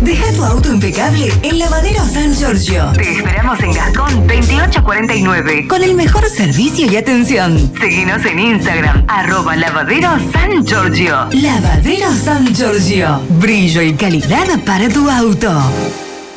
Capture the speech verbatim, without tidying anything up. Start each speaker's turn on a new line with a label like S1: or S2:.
S1: Deja tu auto impecable en Lavadero San Giorgio. Te esperamos en Gascón veintiocho cuarenta y nueve con el mejor servicio y atención. Seguinos en Instagram, arroba Lavadero San Giorgio. Lavadero San Giorgio. Brillo y calidad para tu auto.